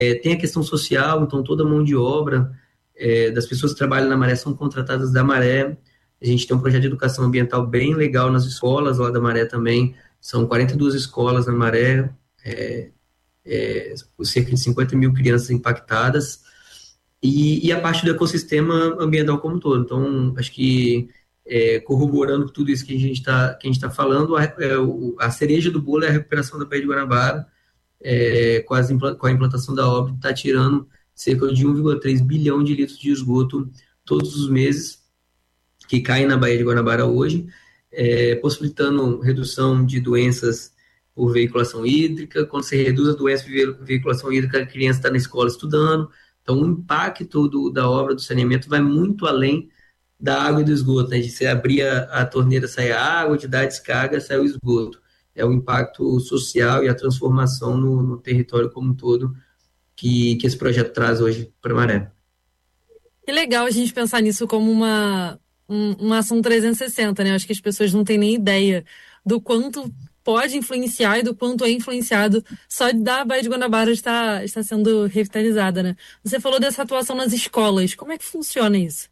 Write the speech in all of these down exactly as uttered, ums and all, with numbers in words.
É, tem a questão social, então toda a mão de obra é, das pessoas que trabalham na Maré são contratadas da Maré. A gente tem um projeto de educação ambiental bem legal nas escolas lá da Maré também. São quarenta e duas escolas na Maré, é, é, cerca de cinquenta mil crianças impactadas. E, e a parte do ecossistema ambiental como um todo. Então, acho que é, corroborando tudo isso que a gente está que a gente tá falando, a, é, o, a cereja do bolo é a recuperação da Baía de Guanabara, é, com, as, com a implantação da obra, está tirando cerca de um vírgula três bilhão de litros de esgoto todos os meses, que caem na Baía de Guanabara hoje, é, possibilitando redução de doenças por veiculação hídrica. Quando você reduz a doença por veiculação hídrica, a criança está na escola estudando. Então, o impacto do, da obra do saneamento vai muito além da água e do esgoto, né? De você abrir a, a torneira, sair a água, de dar a descarga, sair o esgoto. É o impacto social e a transformação no, no território como um todo que, que esse projeto traz hoje para Maré. Que legal a gente pensar nisso como uma, um, uma ação trezentos e sessenta, né? Acho que as pessoas não têm nem ideia do quanto pode influenciar e do quanto é influenciado só da Baía de Guanabara estar, estar sendo revitalizada, né? Você falou dessa atuação nas escolas. Como é que funciona isso?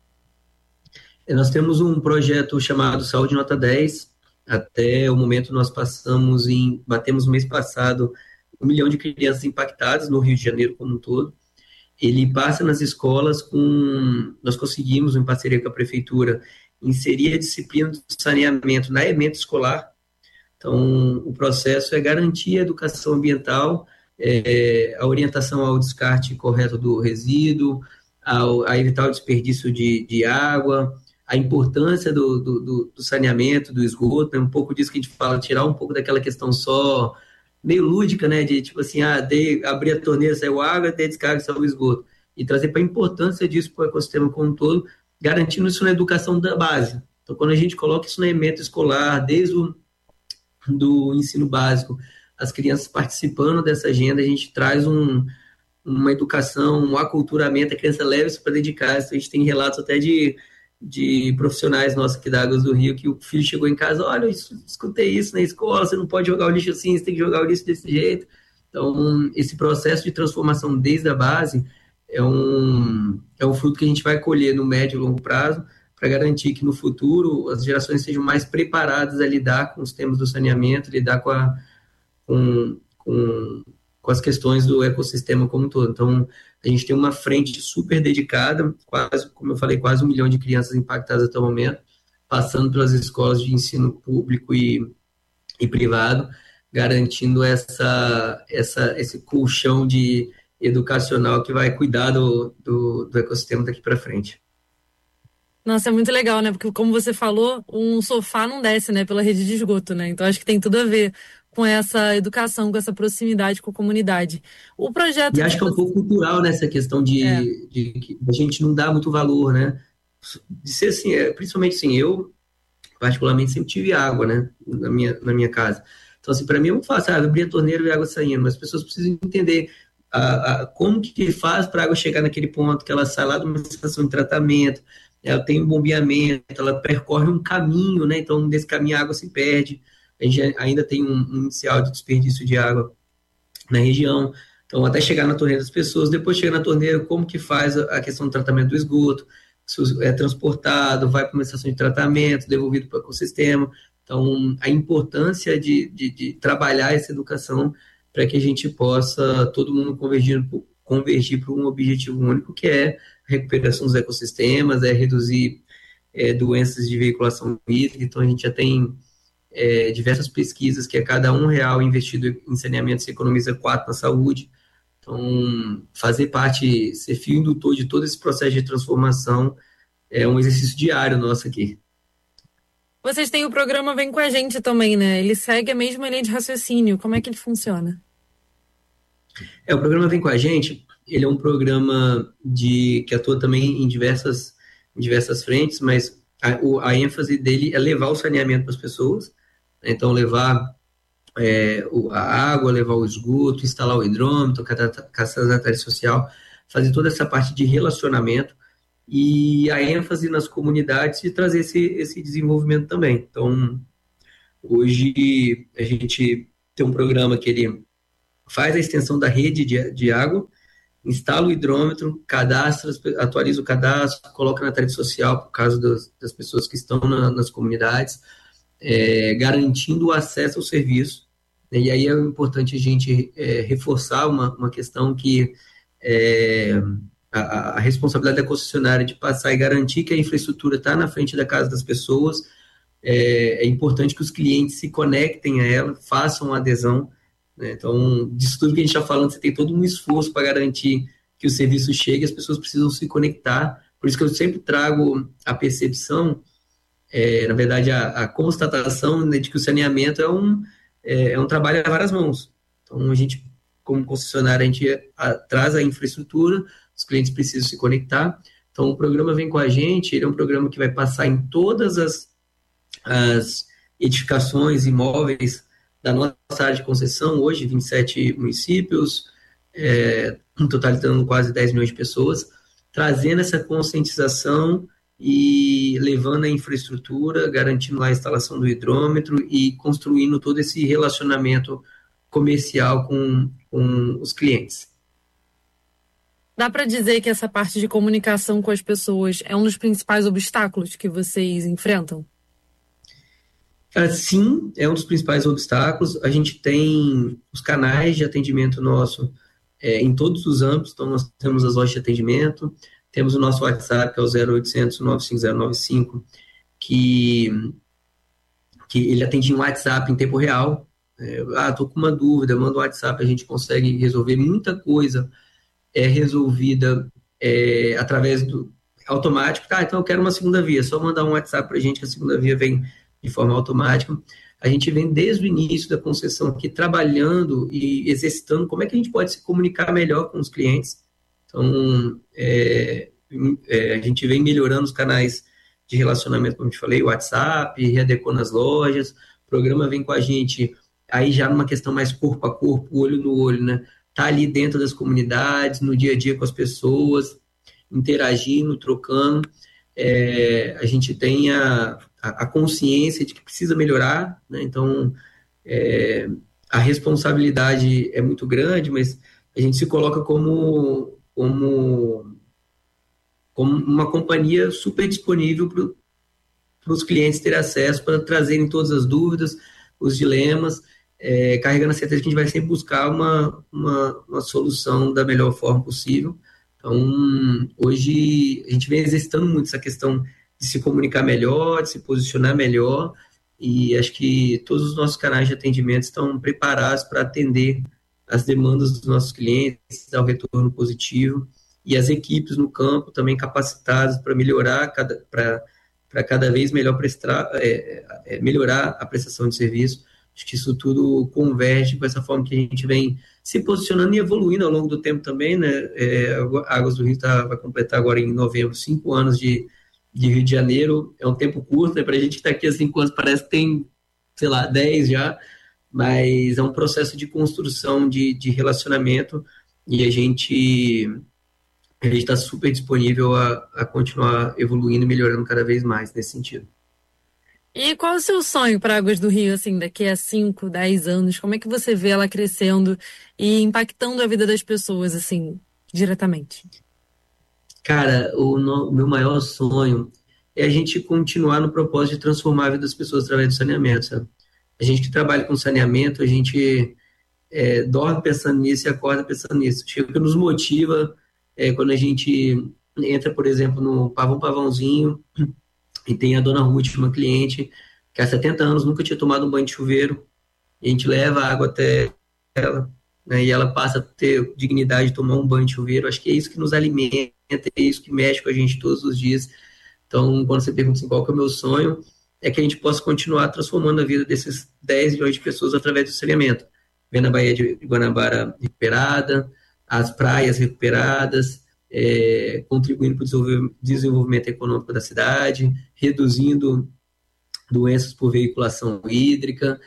Nós temos um projeto chamado Saúde Nota dez. Até o momento nós passamos em, batemos no mês passado um milhão de crianças impactadas no Rio de Janeiro como um todo. Ele passa nas escolas com, nós conseguimos, em parceria com a prefeitura, inserir a disciplina do saneamento na ementa escolar. Então, o processo é garantir a educação ambiental, é, a orientação ao descarte correto do resíduo, ao, a evitar o desperdício de, de água, a importância do, do, do saneamento, do esgoto, é um pouco disso que a gente fala, tirar um pouco daquela questão só meio lúdica, né, de tipo assim, ah, dei, abri a torneira, saiu água, dei descarga, saiu o esgoto, e trazer para a importância disso para o ecossistema como um todo, garantindo isso na educação da base. Então, quando a gente coloca isso na ementa escolar, desde o do ensino básico, as crianças participando dessa agenda, a gente traz um, uma educação, um aculturamento, a criança leva isso para dentro de casa. A gente tem relatos até de de profissionais nossos aqui da Águas do Rio, que o filho chegou em casa, olha, eu escutei isso na escola, você não pode jogar o lixo assim, você tem que jogar o lixo desse jeito. Então, esse processo de transformação desde a base é um, é um fruto que a gente vai colher no médio e longo prazo para garantir que no futuro as gerações sejam mais preparadas a lidar com os temas do saneamento, lidar com, a, com, com, com as questões do ecossistema como um todo. Então, a gente tem uma frente super dedicada, quase, como eu falei, quase um milhão de crianças impactadas até o momento, passando pelas escolas de ensino público e, e privado, garantindo essa, essa, esse colchão de educacional que vai cuidar do, do, do ecossistema daqui para frente. Nossa, é muito legal, né? Porque, como você falou, um sofá não desce, né, pela rede de esgoto, né? Então, acho que tem tudo a ver com essa educação, com essa proximidade com a comunidade. O projeto E acho de... que é um pouco cultural nessa questão de, É. de, de a gente não dá muito valor, né? De ser assim, é, principalmente assim, eu particularmente sempre tive água, né, na minha, na minha casa. Então, assim, para mim é muito fácil, ah, abrir a torneira e a água saindo, mas as pessoas precisam entender a, a, como que faz para a água chegar naquele ponto, que ela sai lá de uma estação de tratamento, ela tem um bombeamento, ela percorre um caminho, né, então desse caminho a água se perde, a gente ainda tem um, um inicial de desperdício de água na região, então até chegar na torneira das pessoas, depois chega na torneira, como que faz a questão do tratamento do esgoto, é transportado, vai para uma estação de tratamento, devolvido para o ecossistema. Então, a importância de, de, de trabalhar essa educação para que a gente possa, todo mundo convergir, convergir para um objetivo único, que é a recuperação dos ecossistemas, é reduzir é, doenças de veiculação hídrica. Então, a gente já tem é, diversas pesquisas que a cada um real investido em saneamento se economiza quatro na saúde. Então, fazer parte, ser fio indutor de todo esse processo de transformação é um exercício diário nosso aqui. Vocês têm o programa Vem Com a Gente também, né? Ele segue a mesma linha de raciocínio. Como é que ele funciona? É, o programa Vem Com a Gente, ele é um programa de, que atua também em diversas, em diversas frentes, mas a, o, a ênfase dele é levar o saneamento para as pessoas, né? Então, levar É, a água, levar o esgoto, instalar o hidrômetro, cadastrar social, fazer toda essa parte de relacionamento e a ênfase nas comunidades e trazer esse, esse desenvolvimento também. Então, hoje a gente tem um programa que ele faz a extensão da rede de, de água, instala o hidrômetro, cadastra, atualiza o cadastro, coloca na rede social, por causa das, das pessoas que estão na, nas comunidades, é, garantindo o acesso ao serviço. E aí é importante a gente é, reforçar uma, uma questão que é, a, a responsabilidade da concessionária de passar e garantir que a infraestrutura está na frente da casa das pessoas. É, é importante que os clientes se conectem a ela, façam a adesão, né? Então, disso tudo que a gente está falando, você tem todo um esforço para garantir que o serviço chegue, as pessoas precisam se conectar. Por isso que eu sempre trago a percepção, é, na verdade, a, a constatação, né, de que o saneamento é um, é, é um trabalho a várias mãos. Então, a gente, como concessionária, a gente a, traz a infraestrutura, os clientes precisam se conectar. Então, o programa Vem com a Gente, ele é um programa que vai passar em todas as, as edificações, imóveis da nossa área de concessão, hoje, vinte e sete municípios, é, totalizando quase dez milhões de pessoas, trazendo essa conscientização e levando a infraestrutura, garantindo lá a instalação do hidrômetro e construindo todo esse relacionamento comercial com, com os clientes. Dá para dizer que essa parte de comunicação com as pessoas é um dos principais obstáculos que vocês enfrentam? Sim, é um dos principais obstáculos. A gente tem os canais de atendimento nosso é, em todos os âmbitos. Então, nós temos as lojas de atendimento, temos o nosso WhatsApp, que é o zero oitocentos, nove cinco zero nove cinco, que, que ele atende em WhatsApp em tempo real. É, ah, estou com uma dúvida, manda um WhatsApp, a gente consegue resolver muita coisa, é resolvida é, através do automático. Tá, então eu quero uma segunda via, só mandar um WhatsApp para a gente que a segunda via vem de forma automática. A gente vem desde o início da concessão aqui trabalhando e exercitando como é que a gente pode se comunicar melhor com os clientes. Então, é, é, a gente vem melhorando os canais de relacionamento, como eu te falei, WhatsApp, readequando as lojas, o programa Vem com a Gente, aí já numa questão mais corpo a corpo, olho no olho, né? Tá ali dentro das comunidades, no dia a dia com as pessoas, interagindo, trocando. É, a gente tem a, a, a consciência de que precisa melhorar, né? Então, é, a responsabilidade é muito grande, mas a gente se coloca como, como, como uma companhia super disponível para os clientes terem acesso, para trazerem todas as dúvidas, os dilemas, é, carregando a certeza que a gente vai sempre buscar uma, uma, uma solução da melhor forma possível. Então, hoje, a gente vem exercitando muito essa questão de se comunicar melhor, de se posicionar melhor, e acho que todos os nossos canais de atendimento estão preparados para atender as demandas dos nossos clientes, dar o retorno positivo, e as equipes no campo também capacitadas para melhorar, para cada vez melhor prestar, é, é, melhorar a prestação de serviço. Acho que isso tudo converge com essa forma que a gente vem se posicionando e evoluindo ao longo do tempo também, né? É, Águas do Rio tá, vai completar agora em novembro cinco anos de, de Rio de Janeiro. É um tempo curto, né? Para a gente estar tá aqui há cinco anos parece que tem, sei lá, dez já, mas é um processo de construção de, de relacionamento e a gente a gente está super disponível a, a continuar evoluindo e melhorando cada vez mais nesse sentido. E qual é o seu sonho para Águas do Rio, assim, daqui a cinco, dez anos? Como é que você vê ela crescendo e impactando a vida das pessoas, assim, diretamente? Cara, o no, meu maior sonho é a gente continuar no propósito de transformar a vida das pessoas através do saneamento, sabe? A gente que trabalha com saneamento, a gente é, dorme pensando nisso e acorda pensando nisso. Acho que nos motiva é, quando a gente entra, por exemplo, no Pavão Pavãozinho, e tem a dona Ruth, uma cliente que há setenta anos nunca tinha tomado um banho de chuveiro, e a gente leva a água até ela, né, e ela passa a ter dignidade de tomar um banho de chuveiro. Acho que é isso que nos alimenta, é isso que mexe com a gente todos os dias. Então, quando você pergunta assim, qual que é o meu sonho, é que a gente possa continuar transformando a vida desses dez milhões de pessoas através do saneamento. Vendo a Baía de Guanabara recuperada, as praias recuperadas, É, contribuindo para o desenvolvimento econômico da cidade, reduzindo doenças por veiculação hídrica,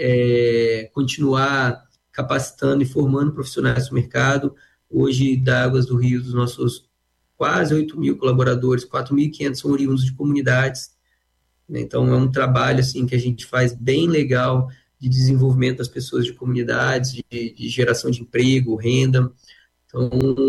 é, continuar capacitando e formando profissionais do mercado. Hoje, da Águas do Rio, dos nossos quase oito mil colaboradores, quatro mil e quinhentos são oriundos de comunidades. Então, é um trabalho assim, que a gente faz bem legal de desenvolvimento das pessoas de comunidades, de, de geração de emprego, renda. Então,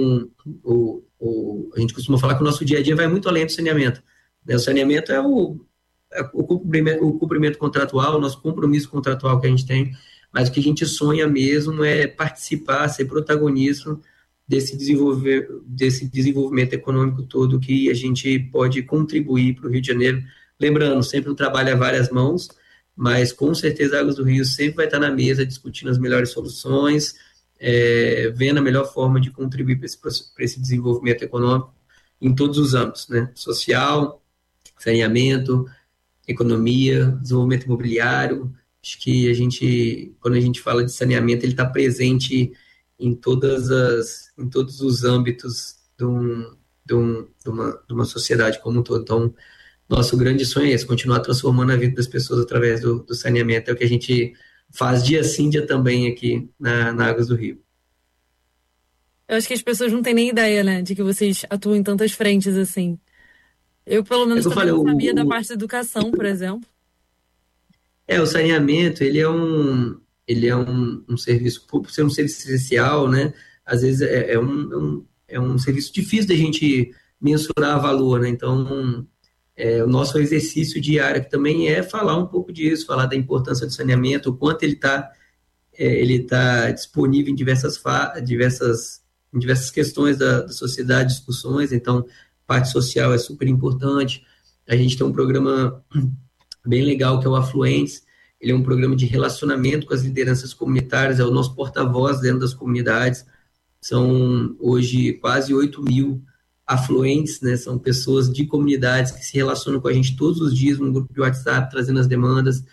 o, o, a gente costuma falar que o nosso dia a dia vai muito além do saneamento. Né? O saneamento é o, é o, cumprimento, o cumprimento contratual, o nosso compromisso contratual que a gente tem, mas o que a gente sonha mesmo é participar, ser protagonista desse, desenvolver, desse desenvolvimento econômico todo que a gente pode contribuir para o Rio de Janeiro. Lembrando, sempre um trabalho a várias mãos, mas com certeza a Águas do Rio sempre vai estar na mesa discutindo as melhores soluções, é, vendo a melhor forma de contribuir para esse, para esse desenvolvimento econômico em todos os âmbitos, né? Social, saneamento, economia, desenvolvimento imobiliário. Acho que a gente, quando a gente fala de saneamento, ele está presente em, todas as, em todos os âmbitos de, um, de, um, de, uma, de uma sociedade como um todo. Então, nosso grande sonho é esse, continuar transformando a vida das pessoas através do, do saneamento. É o que a gente faz dia sim, dia também aqui na, na Águas do Rio. Eu acho que as pessoas não têm nem ideia, né, de que vocês atuam em tantas frentes assim. Eu, pelo menos, é também falei, não sabia o, da parte da educação, por exemplo. É, o saneamento, ele é um, ele é um, um serviço, por ser um serviço essencial, né, às vezes é, é, um, é, um, é um serviço difícil da gente mensurar valor, né, então... É, o nosso exercício diário que também é falar um pouco disso, falar da importância do saneamento, o quanto ele está é, ele tá disponível em diversas, fa- diversas, em diversas questões da, da sociedade, discussões. Então, parte social é super importante. A gente tem um programa bem legal que é o Afluentes. Ele é um programa de relacionamento com as lideranças comunitárias, é o nosso porta-voz dentro das comunidades. São hoje quase oito mil afluentes, né, são pessoas de comunidades que se relacionam com a gente todos os dias num grupo de WhatsApp, trazendo as demandas,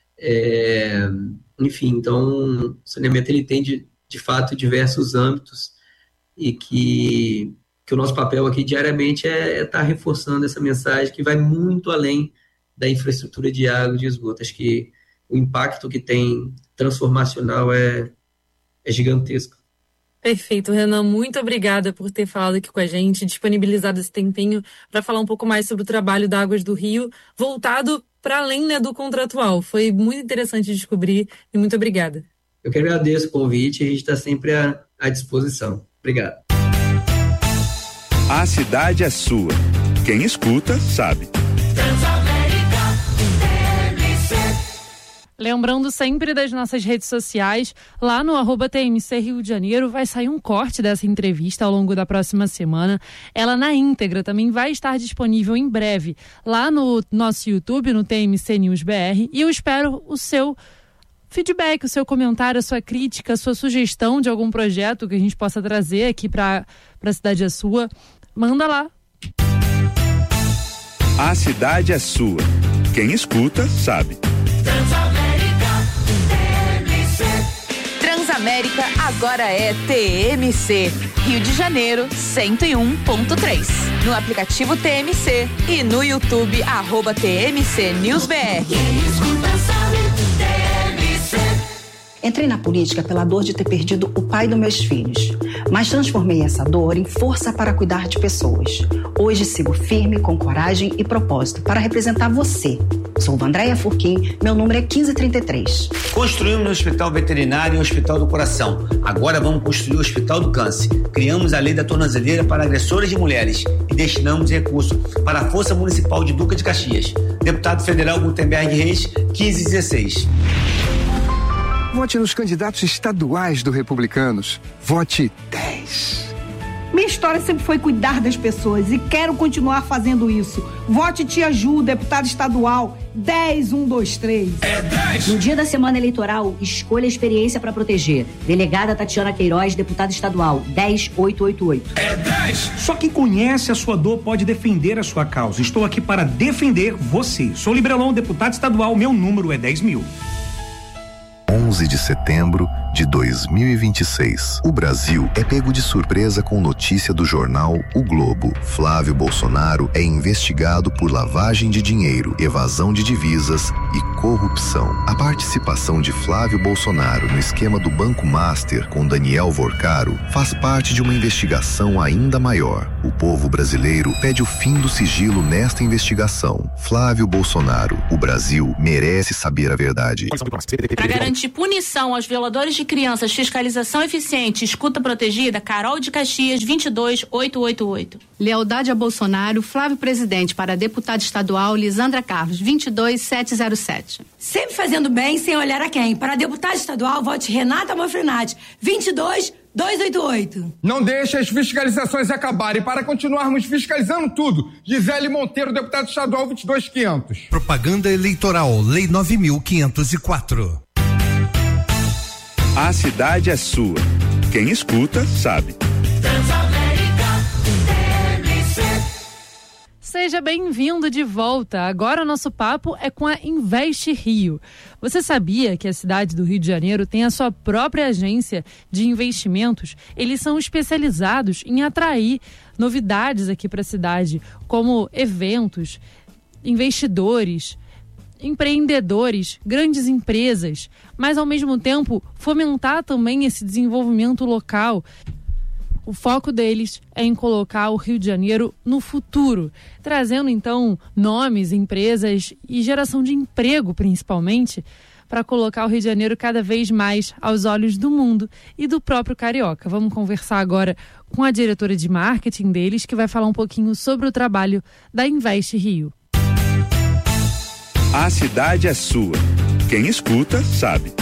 é, enfim, então o saneamento ele tem de, de fato diversos âmbitos e que, que o nosso papel aqui diariamente é, é estar reforçando essa mensagem que vai muito além da infraestrutura de água e de esgoto. Acho que o impacto que tem transformacional é, é gigantesco. Perfeito, Renan, muito obrigada por ter falado aqui com a gente, disponibilizado esse tempinho para falar um pouco mais sobre o trabalho da Águas do Rio, voltado para além, né, do contratual. Foi muito interessante descobrir e muito obrigada. Eu que agradeço o convite, a gente está sempre à, à disposição. Obrigado. A cidade é sua. Quem escuta, sabe. Lembrando sempre das nossas redes sociais, lá no arroba T M C Rio de Janeiro vai sair um corte dessa entrevista ao longo da próxima semana. Ela na íntegra também vai estar disponível em breve lá no nosso YouTube, no T M C News B R, e eu espero o seu feedback, o seu comentário, a sua crítica, a sua sugestão de algum projeto que a gente possa trazer aqui para a Cidade é Sua. Manda lá. A cidade é sua. Quem escuta, sabe. Transamérica agora é T M C, Rio de Janeiro cento e um ponto três. No aplicativo T M C e no YouTube, arroba T M C News B R. Entrei na política pela dor de ter perdido o pai dos meus filhos, mas transformei essa dor em força para cuidar de pessoas. Hoje sigo firme, com coragem e propósito para representar você. Sou Andréia Furquim, meu número é quinze trinta e três. Construímos um hospital veterinário e um hospital do coração. Agora vamos construir o hospital do câncer. Criamos a lei da tornozeleira para agressores de mulheres e destinamos recursos para a Força Municipal de Duque de Caxias. Deputado Federal Gutenberg Reis, quinze dezesseis. Vote nos candidatos estaduais do Republicanos. Vote dez. Minha história sempre foi cuidar das pessoas e quero continuar fazendo isso. Vote Tia Ju, deputada estadual, dez um dois três. É dez. No dia da semana eleitoral, escolha a experiência para proteger. Delegada Tatiana Queiroz, deputada estadual, dez oito oito oito. É dez. Só quem conhece a sua dor pode defender a sua causa. Estou aqui para defender você. Sou Librelon, deputado estadual, meu número é dez mil. onze de setembro de dois mil e vinte e seis. O Brasil é pego de surpresa com notícia do jornal O Globo. Flávio Bolsonaro é investigado por lavagem de dinheiro, evasão de divisas e corrupção. A participação de Flávio Bolsonaro no esquema do Banco Master com Daniel Vorcaro faz parte de uma investigação ainda maior. O povo brasileiro pede o fim do sigilo nesta investigação. Flávio Bolsonaro, o Brasil merece saber a verdade. Para garantir punição aos violadores de crianças, fiscalização eficiente, escuta protegida, Carol de Caxias, vinte e dois mil oitocentos e oitenta e oito. Lealdade a Bolsonaro, Flávio Presidente, para deputada estadual Lisandra Carlos, vinte e dois mil setecentos e sete. Sempre fazendo bem, sem olhar a quem. Para deputada estadual, vote Renata Manfrenati, vinte e dois mil duzentos e oitenta e oito. Não deixe as fiscalizações acabarem. Para continuarmos fiscalizando tudo, Gisele Monteiro, deputado estadual, vinte e dois mil e quinhentos. Propaganda eleitoral, Lei nove mil quinhentos e quatro. A cidade é sua. Quem escuta, sabe. Seja bem-vindo de volta. Agora o nosso papo é com a Invest Rio. Você sabia que a cidade do Rio de Janeiro tem a sua própria agência de investimentos? Eles são especializados em atrair novidades aqui para a cidade, como eventos, investidores, empreendedores, grandes empresas, mas ao mesmo tempo fomentar também esse desenvolvimento local. O foco deles é em colocar o Rio de Janeiro no futuro, trazendo então nomes, empresas e geração de emprego principalmente, para colocar o Rio de Janeiro cada vez mais aos olhos do mundo e do próprio carioca. Vamos conversar agora com a diretora de marketing deles, que vai falar um pouquinho sobre o trabalho da Invest Rio. A cidade é sua. Quem escuta, sabe.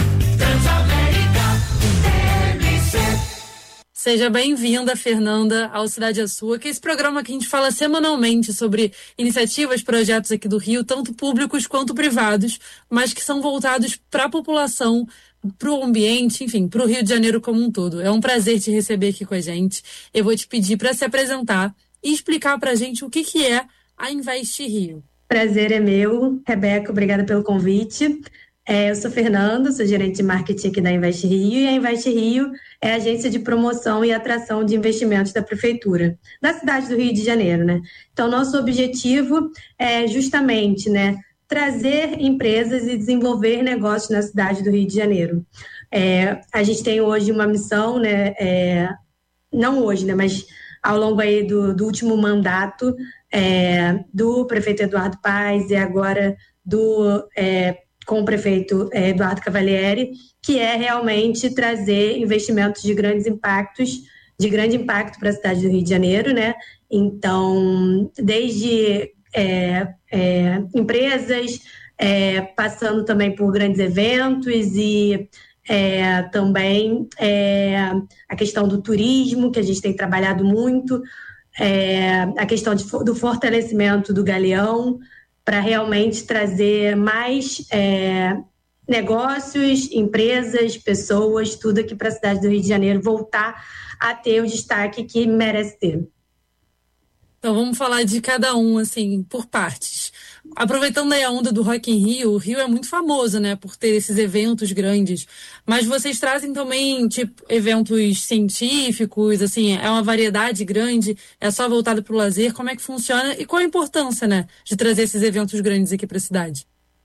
Seja bem-vinda, Fernanda, ao Cidade é Sua, que é esse programa que a gente fala semanalmente sobre iniciativas, projetos aqui do Rio, tanto públicos quanto privados, mas que são voltados para a população, para o ambiente, enfim, para o Rio de Janeiro como um todo. É um prazer te receber aqui com a gente. Eu vou te pedir para se apresentar e explicar para a gente o que, que é a Invest Rio. Prazer é meu. Rebeca, obrigada pelo convite. É, eu sou Fernanda, sou gerente de marketing aqui da Invest Rio, e a Invest Rio é a agência de promoção e atração de investimentos da Prefeitura, da cidade do Rio de Janeiro, né? Então, nosso objetivo é justamente, né, trazer empresas e desenvolver negócios na cidade do Rio de Janeiro. É, a gente tem hoje uma missão, né, é, não hoje, né, mas ao longo aí do, do último mandato é, do prefeito Eduardo Paes e agora do... É, com o prefeito Eduardo Cavalieri, que é realmente trazer investimentos de grandes impactos, de grande impacto para a cidade do Rio de Janeiro, né? Então, desde é, é, empresas, é, passando também por grandes eventos e é, também é, a questão do turismo, que a gente tem trabalhado muito, é, a questão de, do fortalecimento do Galeão, para realmente trazer mais é, negócios, empresas, pessoas, tudo aqui para a cidade do Rio de Janeiro voltar a ter o destaque que merece ter. Então vamos falar de cada um, assim, por partes. Aproveitando aí a onda do Rock in Rio, o Rio é muito famoso, né, por ter esses eventos grandes, mas vocês trazem também, tipo, eventos científicos, assim, é uma variedade grande, é só voltado para o lazer, como é que funciona e qual a importância, né, de trazer esses eventos grandes aqui para a cidade?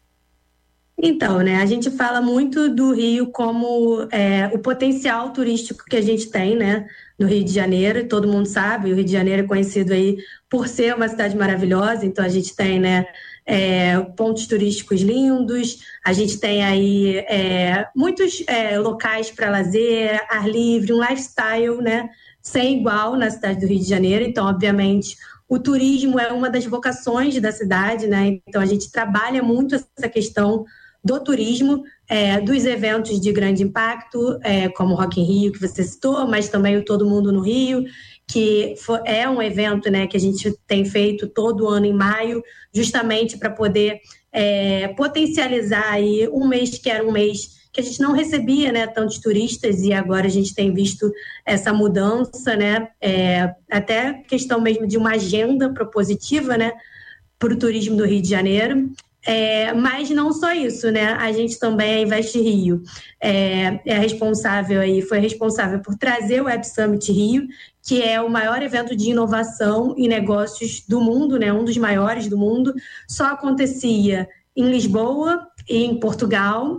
Então, né, a gente fala muito do Rio como é, o potencial turístico que a gente tem, né, no Rio de Janeiro, todo mundo sabe, o Rio de Janeiro é conhecido aí por ser uma cidade maravilhosa, então a gente tem, né, é, pontos turísticos lindos, a gente tem aí é, muitos é, locais para lazer, ar livre, um lifestyle, né, sem igual na cidade do Rio de Janeiro, então, obviamente, o turismo é uma das vocações da cidade, né, então a gente trabalha muito essa questão do turismo, é, dos eventos de grande impacto, é, como o Rock in Rio, que você citou, mas também o Todo Mundo no Rio, que for, é um evento, né, que a gente tem feito todo ano em maio, justamente para poder é, potencializar aí um mês que era um mês que a gente não recebia, né, tantos turistas, e agora a gente tem visto essa mudança, né, é, até questão mesmo de uma agenda propositiva, né, para o turismo do Rio de Janeiro. É, mas não só isso, né? A gente também, a Invest Rio, é, é responsável aí, foi responsável por trazer o Web Summit Rio, que é o maior evento de inovação e negócios do mundo, né? Um dos maiores do mundo. Só acontecia em Lisboa e em Portugal,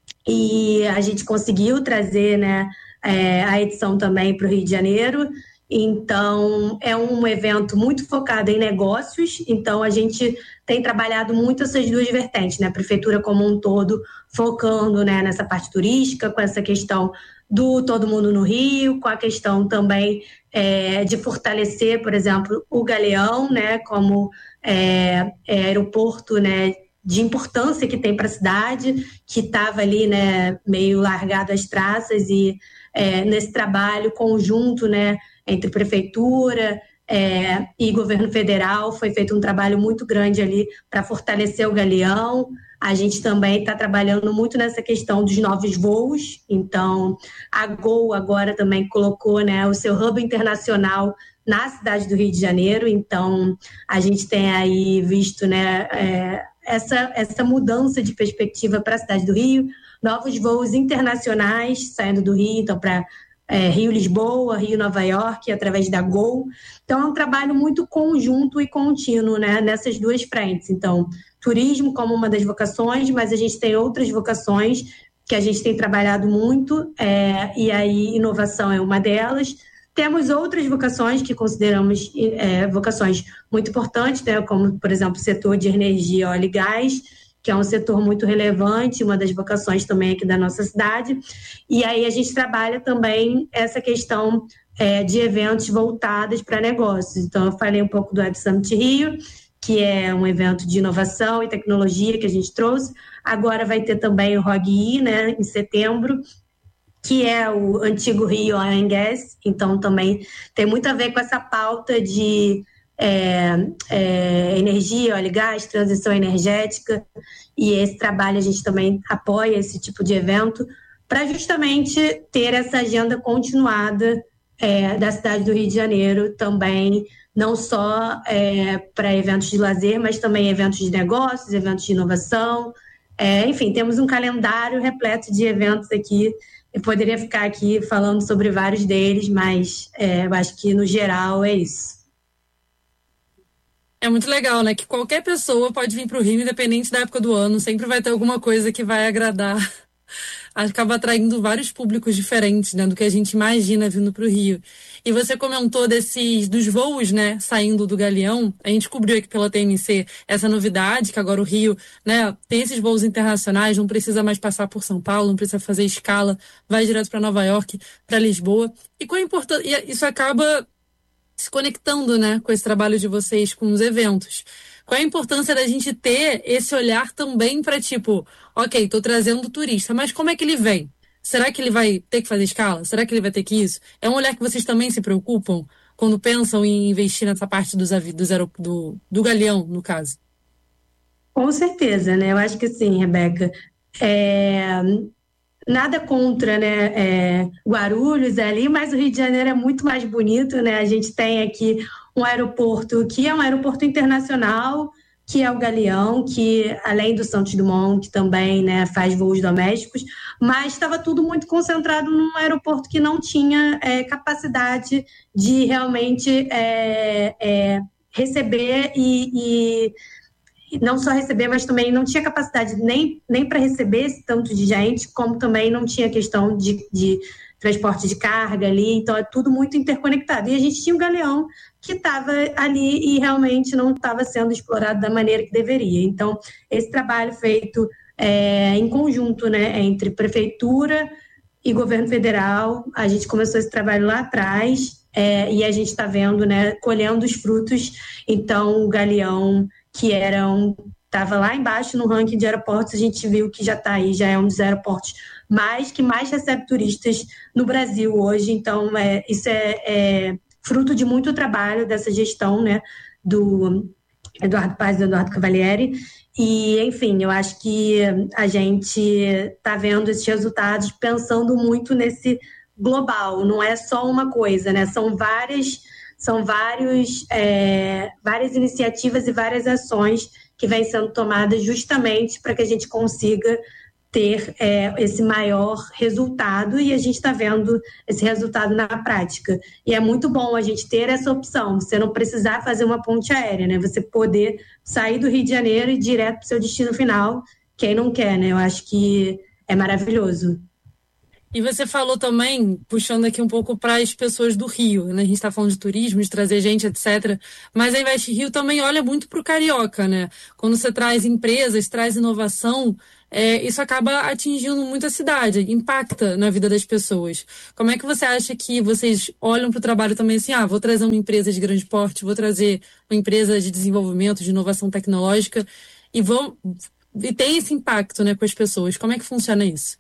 e a gente conseguiu trazer, né, é, a edição também para o Rio de Janeiro. Então, é um evento muito focado em negócios, então a gente tem trabalhado muito essas duas vertentes, né? A prefeitura como um todo, focando, né, nessa parte turística, com essa questão do Todo Mundo no Rio, com a questão também é, de fortalecer, por exemplo, o Galeão, né, como é, é, aeroporto, né, de importância que tem para a cidade, que estava ali, né, meio largado às traças, e é, nesse trabalho conjunto, né, entre prefeitura é, e governo federal, foi feito um trabalho muito grande ali para fortalecer o Galeão. A gente também está trabalhando muito nessa questão dos novos voos, então a Gol agora também colocou, né, o seu hub internacional na cidade do Rio de Janeiro, então a gente tem aí visto, né, é, essa, essa mudança de perspectiva para a cidade do Rio, novos voos internacionais saindo do Rio, então para É, Rio-Lisboa, Rio-Nova York, através da Gol. Então, é um trabalho muito conjunto e contínuo, né, nessas duas frentes. Então, turismo como uma das vocações, mas a gente tem outras vocações que a gente tem trabalhado muito, é, e aí inovação é uma delas. Temos outras vocações que consideramos é, vocações muito importantes, né, como, por exemplo, o setor de energia, óleo e gás, que é um setor muito relevante, uma das vocações também aqui da nossa cidade. E aí a gente trabalha também essa questão é, de eventos voltados para negócios. Então, eu falei um pouco do Web Summit Rio, que é um evento de inovação e tecnologia que a gente trouxe. Agora vai ter também o R O G I, né, em setembro, que é o antigo Rio Oil and Gas. Então, também tem muito a ver com essa pauta de É, é, energia, óleo e gás, transição energética, e esse trabalho a gente também apoia esse tipo de evento para justamente ter essa agenda continuada é, da cidade do Rio de Janeiro também, não só é, para eventos de lazer, mas também eventos de negócios, eventos de inovação, é, enfim, temos um calendário repleto de eventos aqui. Eu poderia ficar aqui falando sobre vários deles, mas é, eu acho que no geral é isso. É muito legal, né? Que qualquer pessoa pode vir para o Rio, independente da época do ano. Sempre vai ter alguma coisa que vai agradar. Acaba atraindo vários públicos diferentes, né? Do que a gente imagina vindo para o Rio. E você comentou desses, dos voos, né? Saindo do Galeão. A gente cobriu aqui pela T M C essa novidade, que agora o Rio, né? Tem esses voos internacionais, não precisa mais passar por São Paulo, não precisa fazer escala, vai direto para Nova York, para Lisboa. E qual a importância? Isso acaba se conectando, né, com esse trabalho de vocês, com os eventos. Qual a importância da gente ter esse olhar também para, tipo, ok, estou trazendo o turista, mas como é que ele vem? Será que ele vai ter que fazer escala? Será que ele vai ter que isso? É um olhar que vocês também se preocupam quando pensam em investir nessa parte dos, dos, do, do Galeão, no caso? Com certeza, né? Eu acho que sim, Rebeca. É... Nada contra, né, é, Guarulhos ali, mas o Rio de Janeiro é muito mais bonito, né? A gente tem aqui um aeroporto que é um aeroporto internacional, que é o Galeão, que além do Santos Dumont, que também, né, faz voos domésticos, mas estava tudo muito concentrado num aeroporto que não tinha é, capacidade de realmente é, é, receber e, e não só receber, mas também não tinha capacidade nem, nem para receber esse tanto de gente, como também não tinha questão de, de transporte de carga ali, então é tudo muito interconectado. E a gente tinha o Galeão que estava ali e realmente não estava sendo explorado da maneira que deveria. Então, esse trabalho feito é, em conjunto, né, entre prefeitura e governo federal, a gente começou esse trabalho lá atrás é, e a gente está vendo, né, colhendo os frutos. Então, o Galeão, que era um, estava lá embaixo no ranking de aeroportos, a gente viu que já está aí, já é um dos aeroportos mais, que mais recebe turistas no Brasil hoje. Então, é, isso é, é fruto de muito trabalho dessa gestão, né, do Eduardo Paz e do Eduardo Cavalieri. E, enfim, eu acho que a gente está vendo esses resultados pensando muito nesse global, não é só uma coisa, né? São várias... São vários, é, várias iniciativas e várias ações que vem sendo tomada justamente para que a gente consiga ter é, esse maior resultado, e a gente está vendo esse resultado na prática. E é muito bom a gente ter essa opção, você não precisar fazer uma ponte aérea, né? Você poder sair do Rio de Janeiro e ir direto para o seu destino final, quem não quer, né? Eu acho que é maravilhoso. E você falou também, puxando aqui um pouco para as pessoas do Rio, né? A gente está falando de turismo, de trazer gente, etcétera. Mas a Invest Rio também olha muito para o carioca, né? Quando você traz empresas, traz inovação, é, isso acaba atingindo muito a cidade, impacta na vida das pessoas. Como é que você acha que vocês olham para o trabalho também assim, ah, vou trazer uma empresa de grande porte, vou trazer uma empresa de desenvolvimento, de inovação tecnológica, e, vão, e tem esse impacto, né, com as pessoas. Como é que funciona isso?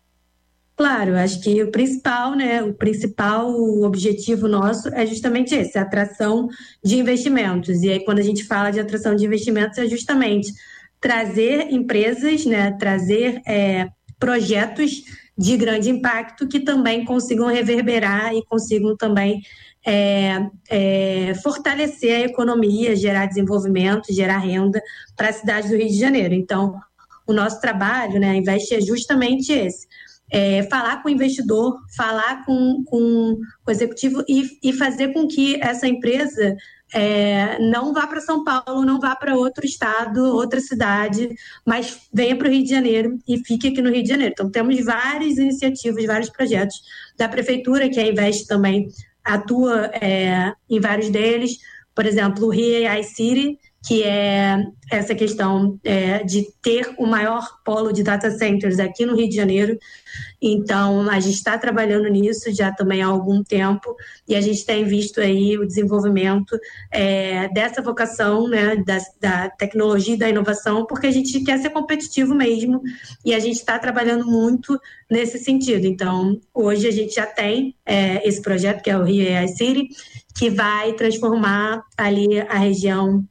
Claro, acho que o principal, né, o principal objetivo nosso é justamente esse, a atração de investimentos. E aí, quando a gente fala de atração de investimentos, é justamente trazer empresas, né, trazer é, projetos de grande impacto que também consigam reverberar e consigam também é, é, fortalecer a economia, gerar desenvolvimento, gerar renda para a cidade do Rio de Janeiro. Então, o nosso trabalho, né, a Invest é justamente esse. É, falar com o investidor, falar com, com o executivo e, e fazer com que essa empresa é, não vá para São Paulo, não vá para outro estado, outra cidade, mas venha para o Rio de Janeiro e fique aqui no Rio de Janeiro. Então, temos várias iniciativas, vários projetos da prefeitura, que a Invest também atua é, em vários deles. Por exemplo, o Rio A I City, que é essa questão é, de ter o maior polo de data centers aqui no Rio de Janeiro. Então, a gente está trabalhando nisso já também há algum tempo, e a gente tem visto aí o desenvolvimento é, dessa vocação, né, da, da tecnologia e da inovação, porque a gente quer ser competitivo mesmo, e a gente está trabalhando muito nesse sentido. Então, hoje a gente já tem é, esse projeto, que é o Rio A I City, que vai transformar ali a região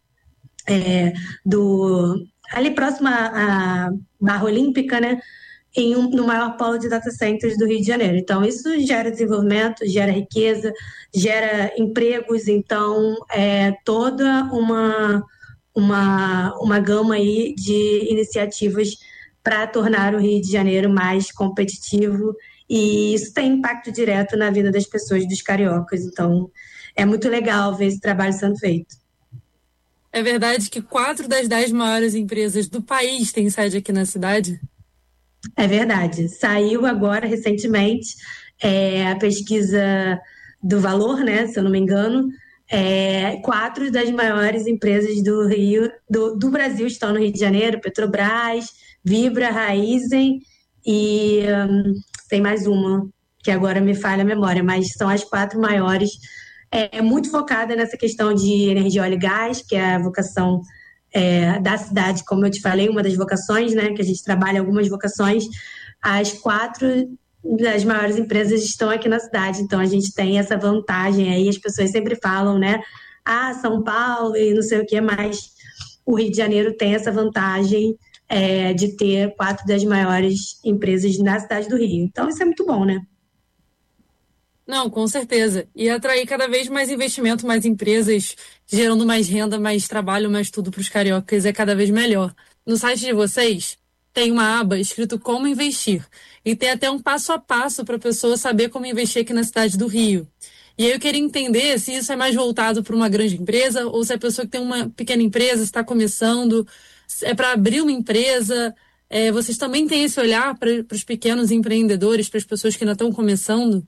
É, do, ali próximo à Barra Olímpica, né, em um, no maior polo de data centers do Rio de Janeiro. Então, isso gera desenvolvimento, gera riqueza, gera empregos, então, é toda uma, uma, uma gama aí de iniciativas para tornar o Rio de Janeiro mais competitivo, e isso tem impacto direto na vida das pessoas, dos cariocas. Então, é muito legal ver esse trabalho sendo feito. É verdade que quatro das dez maiores empresas do país têm sede aqui na cidade? É verdade. Saiu agora, recentemente, é, a pesquisa do Valor, né, se eu não me engano. É, quatro das maiores empresas do Rio, do, do Brasil estão no Rio de Janeiro: Petrobras, Vibra, Raizen e um, tem mais uma, que agora me falha a memória, mas são as quatro maiores. É muito focada nessa questão de energia, óleo e gás, que é a vocação é, da cidade, como eu te falei, uma das vocações, né, que a gente trabalha algumas vocações. As quatro das maiores empresas estão aqui na cidade, então a gente tem essa vantagem aí. As pessoas sempre falam, né, ah, São Paulo e não sei o que, mas o Rio de Janeiro tem essa vantagem é, de ter quatro das maiores empresas na cidade do Rio. Então isso é muito bom, né? Não, com certeza. E atrair cada vez mais investimento, mais empresas, gerando mais renda, mais trabalho, mais tudo para os cariocas é cada vez melhor. No site de vocês tem uma aba escrito Como Investir. E tem até um passo a passo para a pessoa saber como investir aqui na cidade do Rio. E aí eu queria entender se isso é mais voltado para uma grande empresa ou se a pessoa que tem uma pequena empresa, está começando, é para abrir uma empresa. É, vocês também têm esse olhar para os pequenos empreendedores, para as pessoas que ainda estão começando?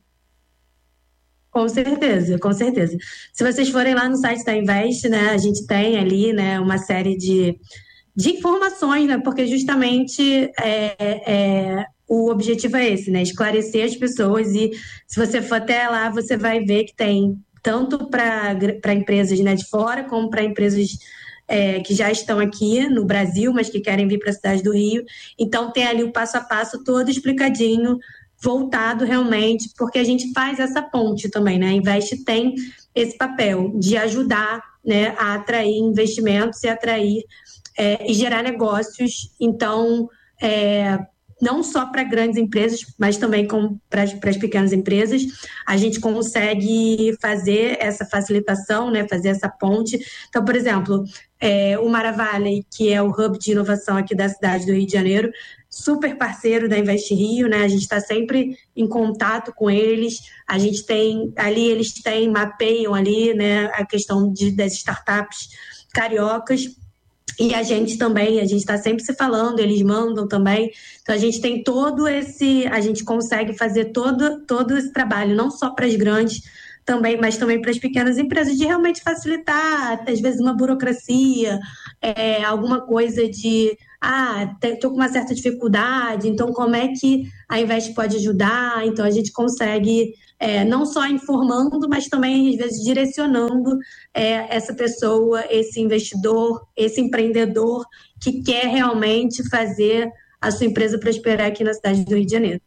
Com certeza, com certeza. Se vocês forem lá no site da Invest, né, a gente tem ali, né, uma série de, de informações, né, porque justamente é, é, o objetivo é esse, né, esclarecer as pessoas. E se você for até lá, você vai ver que tem tanto para empresas, né, de fora, como para empresas é, que já estão aqui no Brasil, mas que querem vir para a cidade do Rio. Então tem ali o passo a passo todo explicadinho, voltado realmente, porque a gente faz essa ponte também, né? A Invest tem esse papel de ajudar, né, a atrair investimentos e atrair é, e gerar negócios. Então, é, não só para grandes empresas, mas também para as pequenas empresas. A gente consegue fazer essa facilitação, né, fazer essa ponte. Então, por exemplo, é, o Maravale, que é o hub de inovação aqui da cidade do Rio de Janeiro, super parceiro da Invest Rio, né? A gente está sempre em contato com eles. A gente tem ali, eles têm, mapeiam ali, né, a questão de, das startups cariocas. E a gente também, a gente está sempre se falando, eles mandam também. Então, a gente tem todo esse... A gente consegue fazer todo, todo esse trabalho, não só para as grandes, também, mas também para as pequenas empresas, de realmente facilitar, às vezes, uma burocracia, é, alguma coisa de... Ah, estou com uma certa dificuldade, então como é que a Invest pode ajudar? Então, a gente consegue... É, não só informando, mas também, às vezes, direcionando é, essa pessoa, esse investidor, esse empreendedor que quer realmente fazer a sua empresa prosperar aqui na cidade do Rio de Janeiro.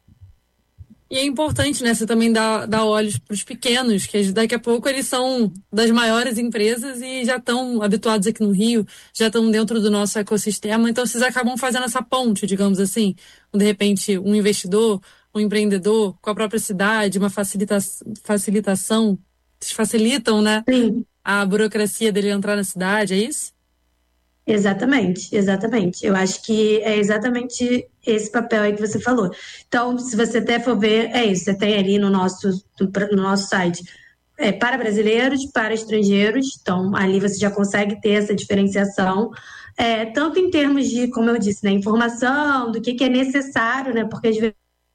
E é importante, né, você também dar, dar olhos para os pequenos, que daqui a pouco eles são das maiores empresas e já estão habituados aqui no Rio, já estão dentro do nosso ecossistema, então vocês acabam fazendo essa ponte, digamos assim, de repente um investidor, um empreendedor com a própria cidade, uma facilita facilitação, vocês facilitam, né, Sim. a burocracia dele entrar na cidade, é isso? Exatamente, exatamente. Eu acho que é exatamente esse papel aí que você falou. Então, se você até for ver, é isso, você tem ali no nosso, no nosso site, é, para brasileiros, para estrangeiros, então ali você já consegue ter essa diferenciação, é, tanto em termos de, como eu disse, né, informação, do que, que é necessário, né, porque às vezes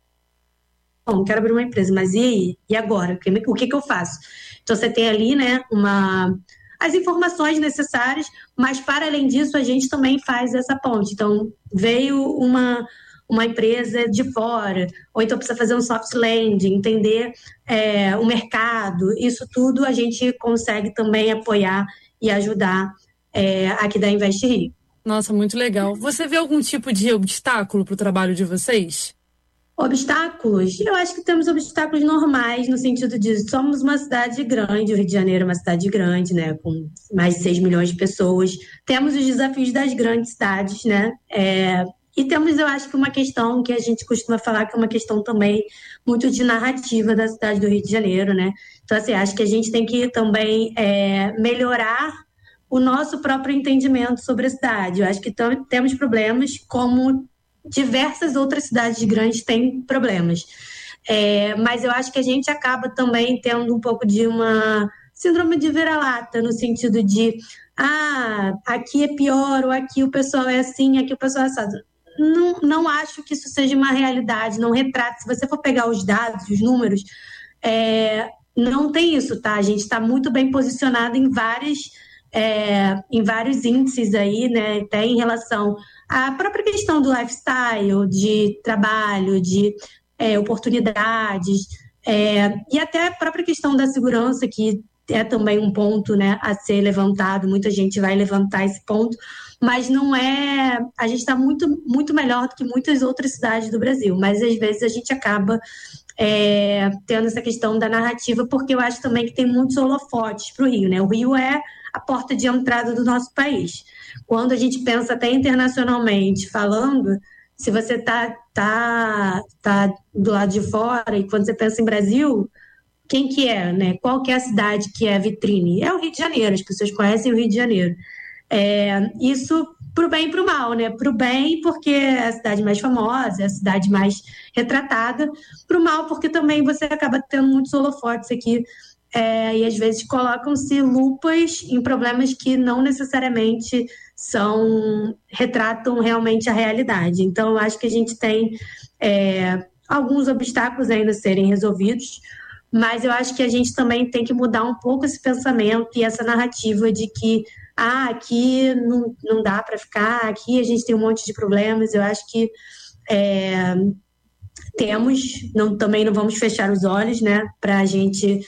bom, quero abrir uma empresa, mas e aí? E agora? O que, que eu faço? Então, você tem ali, né, uma, as informações necessárias, mas, para além disso, a gente também faz essa ponte. Então, veio uma, uma empresa de fora, ou então precisa fazer um soft landing, entender é, o mercado, isso tudo a gente consegue também apoiar e ajudar é, aqui da Invest Rio. Nossa, muito legal. Você vê algum tipo de obstáculo para o trabalho de vocês? Obstáculos? Eu acho que temos obstáculos normais, no sentido de somos uma cidade grande, o Rio de Janeiro é uma cidade grande, né, com mais de seis milhões de pessoas. Temos os desafios das grandes cidades, né, é, e temos, eu acho que uma questão que a gente costuma falar, que é uma questão também muito de narrativa da cidade do Rio de Janeiro, né. Então, assim, acho que a gente tem que também é, melhorar o nosso próprio entendimento sobre a cidade. Eu acho que temos problemas como diversas outras cidades grandes têm problemas. É, mas eu acho que a gente acaba também tendo um pouco de uma síndrome de vira-lata, no sentido de ah, aqui é pior, ou aqui o pessoal é assim, aqui o pessoal é assado. Não, não acho que isso seja uma realidade, não retrata. Se você for pegar os dados, os números, é, não tem isso, tá? A gente está muito bem posicionado em várias, é, em vários índices aí, né? Até em relação à própria questão do lifestyle, de trabalho, de é, oportunidades, é, e até a própria questão da segurança, que é também um ponto, né, a ser levantado. Muita gente vai levantar esse ponto, mas não é... A gente está muito, muito melhor do que muitas outras cidades do Brasil, mas às vezes a gente acaba é, tendo essa questão da narrativa, porque eu acho também que tem muitos holofotes para o Rio, né? O Rio é a porta de entrada do nosso país. Quando a gente pensa até internacionalmente falando, se você está tá, tá do lado de fora e quando você pensa em Brasil, quem que é, né? Qual que é a cidade que é a vitrine? É o Rio de Janeiro, as pessoas conhecem o Rio de Janeiro. É, isso pro bem e pro mal, né? Pro bem, porque é a cidade mais famosa, é a cidade mais retratada. Pro mal, porque também você acaba tendo muitos holofotes aqui, é, e às vezes colocam-se lupas em problemas que não necessariamente são, retratam realmente a realidade. Então, eu acho que a gente tem é, alguns obstáculos ainda a serem resolvidos, mas eu acho que a gente também tem que mudar um pouco esse pensamento e essa narrativa de que ah, aqui não, não dá para ficar, aqui a gente tem um monte de problemas. Eu acho que é, temos, não, também não vamos fechar os olhos, né, para a gente,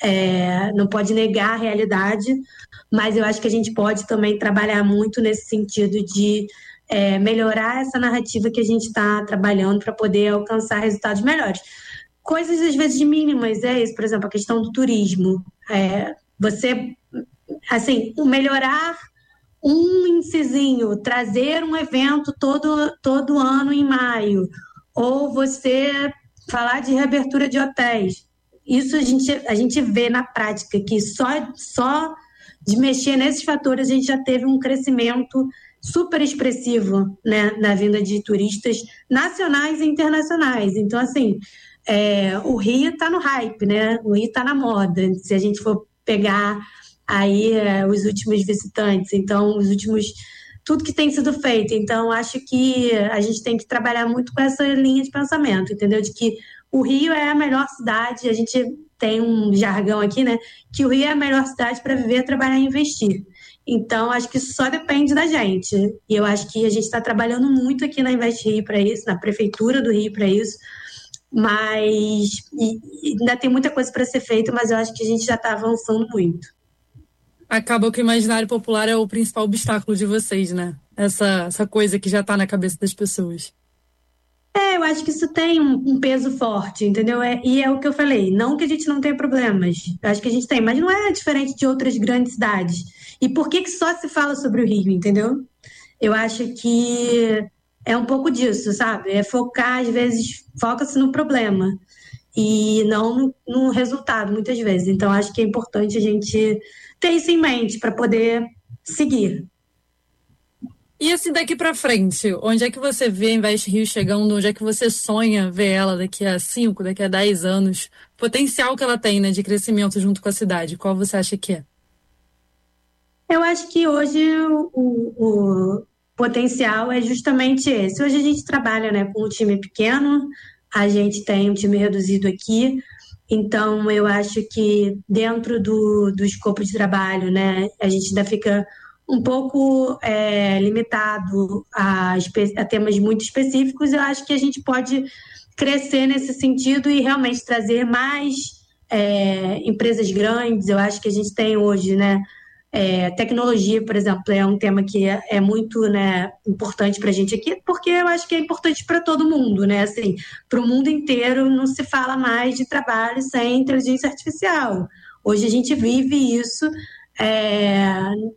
é, não pode negar a realidade, mas eu acho que a gente pode também trabalhar muito nesse sentido de é, melhorar essa narrativa que a gente está trabalhando para poder alcançar resultados melhores. Coisas, às vezes, mínimas, é isso, por exemplo, a questão do turismo. É, você, assim, melhorar um índicezinho, trazer um evento todo, todo ano em maio, ou você falar de reabertura de hotéis. Isso a gente, a gente vê na prática, que só, só de mexer nesses fatores a gente já teve um crescimento super expressivo, né, na vinda de turistas nacionais e internacionais. Então, assim, é, o Rio está no hype, né? O Rio está na moda. Se a gente for pegar aí é, os últimos visitantes, então, os últimos... tudo que tem sido feito. Então, acho que a gente tem que trabalhar muito com essa linha de pensamento, entendeu? De que o Rio é a melhor cidade, a gente tem um jargão aqui, né? Que o Rio é a melhor cidade para viver, trabalhar e investir. Então, acho que isso só depende da gente. E eu acho que a gente está trabalhando muito aqui na Invest Rio para isso, na Prefeitura do Rio para isso, mas e, e ainda tem muita coisa para ser feita, mas eu acho que a gente já está avançando muito. Acaba que o imaginário popular é o principal obstáculo de vocês, né? Essa, essa coisa que já está na cabeça das pessoas. É, eu acho que isso tem um, um peso forte, entendeu? É, e é o que eu falei, não que a gente não tenha problemas, eu acho que a gente tem, mas não é diferente de outras grandes cidades. E por que que só se fala sobre o Rio, entendeu? Eu acho que é um pouco disso, sabe? É focar, às vezes, foca-se no problema e não no, no resultado, muitas vezes. Então, acho que é importante a gente ter isso em mente para poder seguir. E assim, daqui para frente, onde é que você vê a Invest Rio chegando? Onde é que você sonha ver ela daqui a cinco, daqui a dez anos? O potencial que ela tem, né, de crescimento junto com a cidade, qual você acha que é? Eu acho que hoje o, o potencial é justamente esse. Hoje a gente trabalha, né, com um time pequeno, a gente tem um time reduzido aqui, então eu acho que dentro do, do escopo de trabalho, né, a gente ainda fica um pouco é, limitado a, a temas muito específicos. Eu acho que a gente pode crescer nesse sentido e realmente trazer mais é, empresas grandes. Eu acho que a gente tem hoje, né, é, tecnologia, por exemplo, é um tema que é, é muito, né, importante para a gente aqui, porque eu acho que é importante para todo mundo, né, assim, para o mundo inteiro não se fala mais de trabalho sem inteligência artificial. Hoje a gente vive isso, é,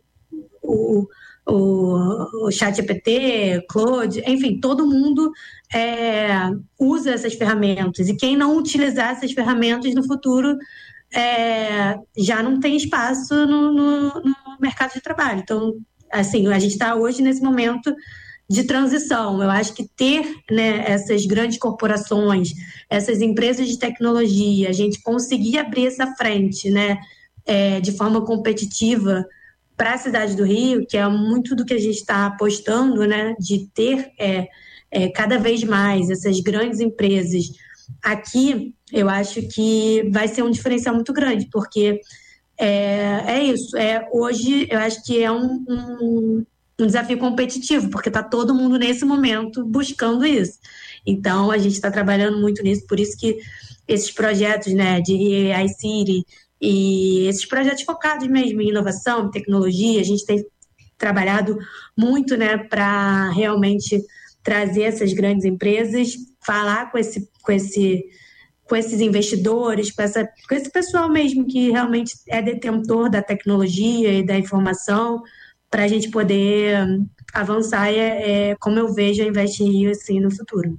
o, o, o ChatGPT, Claude, enfim, todo mundo é, usa essas ferramentas, e quem não utilizar essas ferramentas no futuro é, já não tem espaço no, no, no mercado de trabalho. Então, assim, a gente está hoje nesse momento de transição. Eu acho que ter, né, essas grandes corporações, essas empresas de tecnologia, a gente conseguir abrir essa frente, né, é, de forma competitiva para a cidade do Rio, que é muito do que a gente está apostando, né, de ter é, é, cada vez mais essas grandes empresas aqui, eu acho que vai ser um diferencial muito grande, porque é, é isso, é, hoje eu acho que é um, um, um desafio competitivo, porque está todo mundo nesse momento buscando isso. Então, a gente está trabalhando muito nisso, por isso que esses projetos, né, de A I City, e esses projetos focados mesmo em inovação, em tecnologia, a gente tem trabalhado muito, né, para realmente trazer essas grandes empresas, falar com, esse, com, esse, com esses investidores, com, essa, com esse pessoal mesmo que realmente é detentor da tecnologia e da informação, para a gente poder avançar, é, é como eu vejo a Invest Rio assim, no futuro.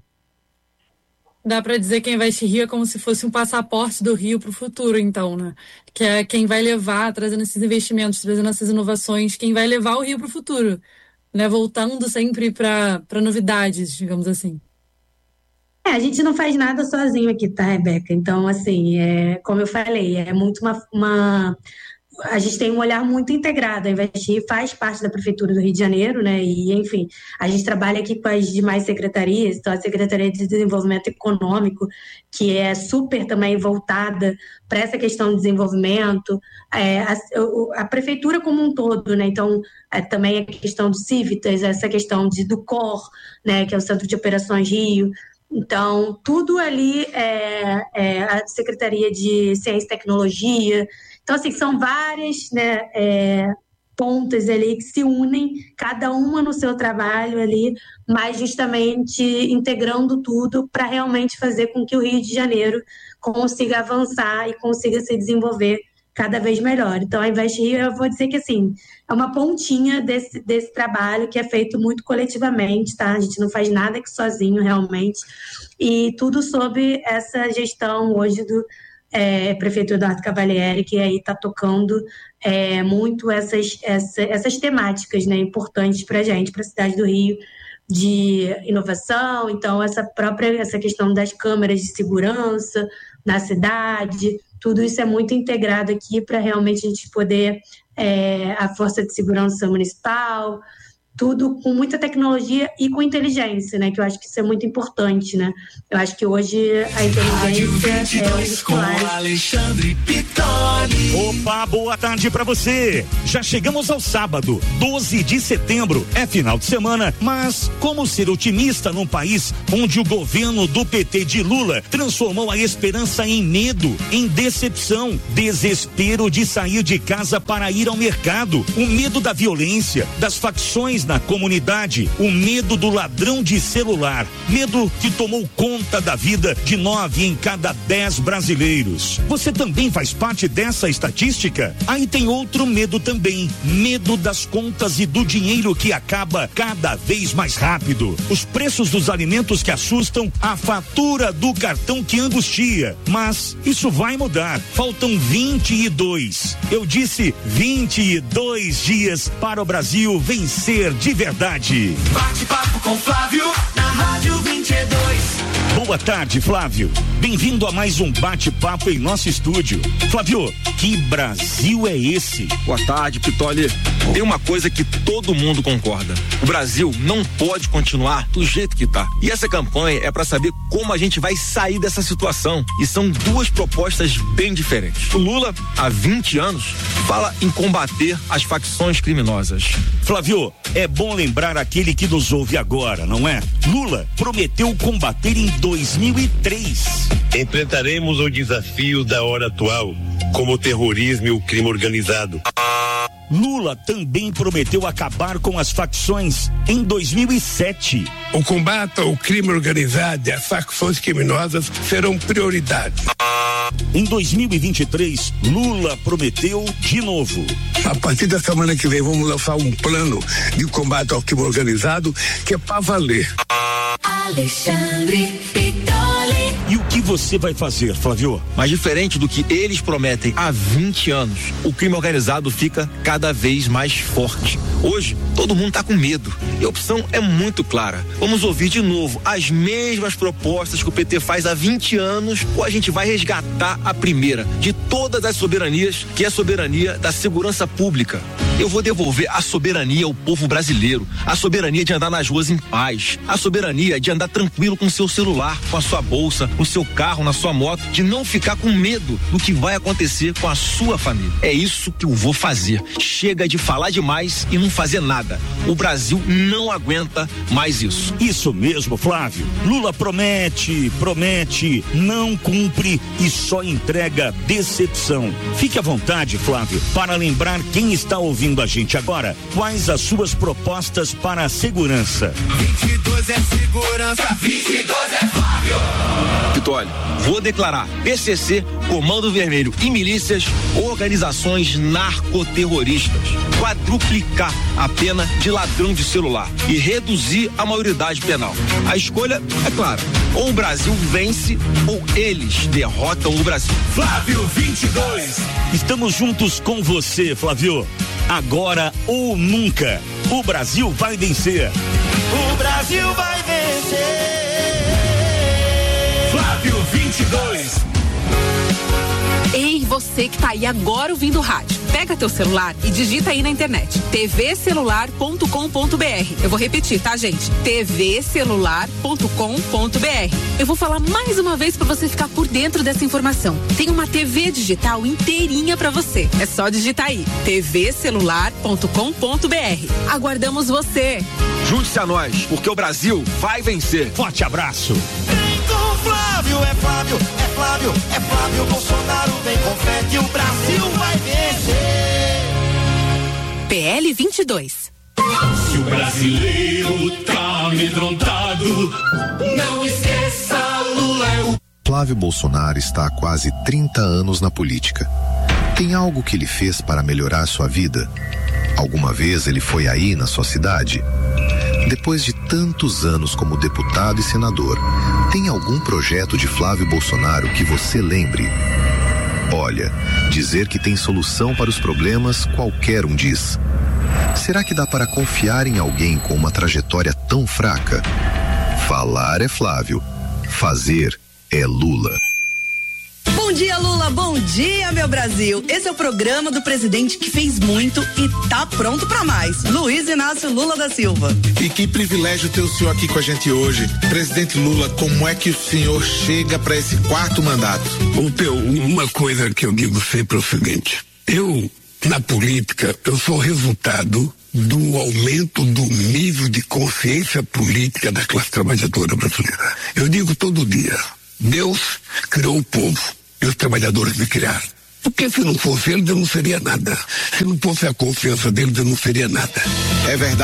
Dá para dizer que a Invest Rio é como se fosse um passaporte do Rio para o futuro, então, né? Que é quem vai levar, trazendo esses investimentos, trazendo essas inovações, quem vai levar o Rio para o futuro, né? Voltando sempre para para novidades, digamos assim. É, a gente não faz nada sozinho aqui, tá, Rebeca? Então, assim, é, como eu falei, é muito uma... uma... a gente tem um olhar muito integrado. A Invest Rio faz parte da Prefeitura do Rio de Janeiro, né? E, enfim, a gente trabalha aqui com as demais secretarias, então a Secretaria de Desenvolvimento Econômico, que é super também voltada para essa questão de desenvolvimento, é, a, a Prefeitura como um todo, né? Então, é, também a questão do Civitas, essa questão de, do C O R, né? Que é o Centro de Operações Rio. Então, tudo ali é, é a Secretaria de Ciência e Tecnologia. Então, assim, são várias, né, é, pontas ali que se unem, cada uma no seu trabalho ali, mas justamente integrando tudo para realmente fazer com que o Rio de Janeiro consiga avançar e consiga se desenvolver cada vez melhor. Então, a Invest Rio, eu vou dizer que, assim, é uma pontinha desse, desse trabalho que é feito muito coletivamente, tá? A gente não faz nada aqui sozinho, realmente. E tudo sob essa gestão hoje do é, prefeito Eduardo Cavalieri, que aí está tocando é, muito essas, essa, essas temáticas, né, importantes para a gente, para a cidade do Rio, de inovação. Então, essa própria essa questão das câmeras de segurança na cidade, tudo isso é muito integrado aqui para realmente a gente poder, é, a Força de Segurança Municipal, tudo com muita tecnologia e com inteligência, né? Que eu acho que isso é muito importante, né? Eu acho que hoje a inteligência é um dos pilares. Opa, boa tarde pra você. Já chegamos ao sábado, doze de setembro. É final de semana, mas como ser otimista num país onde o governo do P T de Lula transformou a esperança em medo, em decepção, desespero de sair de casa para ir ao mercado, o medo da violência, das facções na comunidade, o medo do ladrão de celular, medo que tomou conta da vida de nove em cada dez brasileiros. Você também faz parte dessa estatística? Aí tem outro medo também, medo das contas e do dinheiro que acaba cada vez mais rápido, os preços dos alimentos que assustam, a fatura do cartão que angustia. Mas isso vai mudar, faltam vinte e dois, eu disse vinte e dois dias para o Brasil vencer de verdade. Bate-papo com Flávio na Rádio vinte e dois. Boa tarde, Flávio. Bem-vindo a mais um bate-papo em nosso estúdio. Flávio, que Brasil é esse? Boa tarde, Pitoli. Tem uma coisa que todo mundo concorda: o Brasil não pode continuar do jeito que tá. E essa campanha é para saber como a gente vai sair dessa situação. E são duas propostas bem diferentes. O Lula, há vinte anos, fala em combater as facções criminosas. Flávio, é bom lembrar aquele que nos ouve agora, não é? Lula prometeu combater em dois mil e três. Enfrentaremos o desafio da hora atual, como o terrorismo e o crime organizado. Lula também prometeu acabar com as facções em dois mil e sete. O combate ao crime organizado e às facções criminosas serão prioridades. Em dois mil e vinte e três, Lula prometeu de novo. A partir da semana que vem vamos lançar um plano de combate ao crime organizado que é pra valer. Alexandre Pitoli. E o que você vai fazer, Flávio? Mas diferente do que eles prometem há vinte anos, o crime organizado fica cada vez mais forte. Hoje, todo mundo tá com medo. E a opção é muito clara. Vamos ouvir de novo as mesmas propostas que o P T faz há vinte anos, ou a gente vai resgatar a primeira de todas as soberanias, que é a soberania da segurança pública. Eu vou devolver a soberania ao povo brasileiro, a soberania de andar nas ruas em paz, a soberania de andar tranquilo com seu celular, com a sua bolsa, no seu carro, na sua moto, de não ficar com medo do que vai acontecer com a sua família. É isso que eu vou fazer. Chega de falar demais e não fazer nada. O Brasil não aguenta mais isso. Isso mesmo, Flávio. Lula promete, promete, não cumpre e só entrega decepção. Fique à vontade, Flávio, para lembrar quem está ouvindo a gente agora, quais as suas propostas para a segurança. vinte e dois é segurança, vinte e dois é Flávio. Pitoli, vou declarar P C C, Comando Vermelho e milícias organizações narcoterroristas, quadruplicar a pena de ladrão de celular e reduzir a maioridade penal. A escolha é clara: ou o Brasil vence ou eles derrotam o Brasil. Flávio vinte e dois. Estamos juntos com você, Flávio. Agora ou nunca, o Brasil vai vencer. O Brasil vai vencer. Flávio vinte e dois. Ei, você que tá aí agora ouvindo o rádio, pega teu celular e digita aí na internet t v celular ponto com ponto b r. Eu vou repetir, tá, gente? t v celular ponto com ponto b r. Eu vou falar mais uma vez para você ficar por dentro dessa informação. Tem uma T V digital inteirinha para você. É só digitar aí t v celular ponto com ponto b r. Aguardamos você. Junte-se a nós, porque o Brasil vai vencer. Forte abraço. Flávio, é Flávio, é Flávio, é Flávio Bolsonaro, vem com fé que o Brasil vai vencer. P L vinte e dois. Se o brasileiro tá amedrontado, não esqueça, Lula é o... Flávio Bolsonaro está há quase trinta anos na política. Tem algo que ele fez para melhorar sua vida? Alguma vez ele foi aí na sua cidade? Depois de tantos anos como deputado e senador, tem algum projeto de Flávio Bolsonaro que você lembre? Olha, dizer que tem solução para os problemas, qualquer um diz. Será que dá para confiar em alguém com uma trajetória tão fraca? Falar é Flávio, fazer é Lula. Bom dia, Lula, bom dia, meu Brasil. Esse é o programa do presidente que fez muito e tá pronto pra mais. Luiz Inácio Lula da Silva. E que privilégio ter o senhor aqui com a gente hoje. Presidente Lula, como é que o senhor chega para esse quarto mandato? Bom, Theo, uma coisa que eu digo sempre é o seguinte. Eu, na política, eu sou resultado do aumento do nível de consciência política da classe trabalhadora brasileira. Eu digo todo dia, Deus criou o povo e os trabalhadores me criaram. Porque se não fosse eles, eu não seria nada. Se não fosse a confiança deles, eu não seria nada. É verdade.